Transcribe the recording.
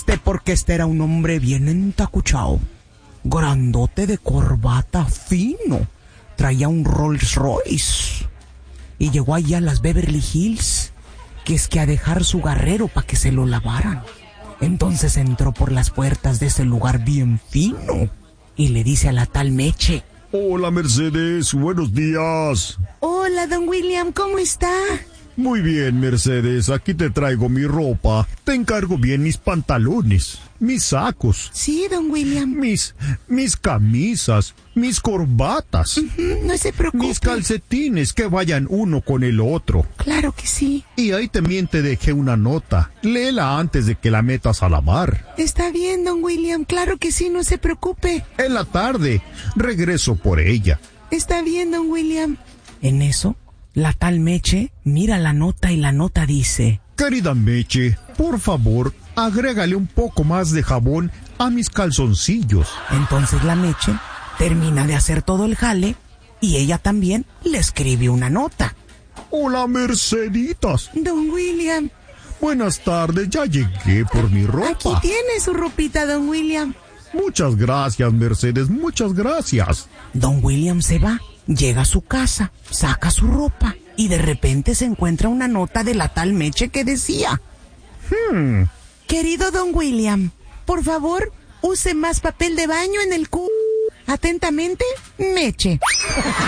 porque este era un hombre bien entacuchado, grandote de corbata fino, traía un Rolls Royce y llegó allá a las Beverly Hills, que es que a dejar su garrero para que se lo lavaran. Entonces entró por las puertas de ese lugar bien fino y le dice a la tal Meche: Hola, Mercedes, buenos días. Hola, don William, ¿cómo está? Muy bien, Mercedes, aquí te traigo mi ropa. Te encargo bien mis pantalones, mis sacos, Sí, don William. mis camisas, mis corbatas, No se preocupe. mis calcetines que vayan uno con el otro. Claro que sí. Y ahí también te dejé una nota. Léela antes de que la metas a lavar. Está bien, don William, claro que sí, no se preocupe. En la tarde regreso por ella. Está bien, don William. En eso, la tal Meche mira la nota y la nota dice: Querida Meche, por favor, agrégale un poco más de jabón a mis calzoncillos. Entonces la Meche termina de hacer todo el jale y ella también le escribe una nota. Hola, Merceditas. Don William, Buenas tardes, ya llegué por mi aquí ropa. tiene su ropita, don William. Muchas gracias, Mercedes, muchas gracias. Don William se va, llega a su casa, saca su ropa y de repente se encuentra una nota de la tal Meche que decía: Querido don William, por favor, use más papel de baño en el cu... Atentamente, Meche.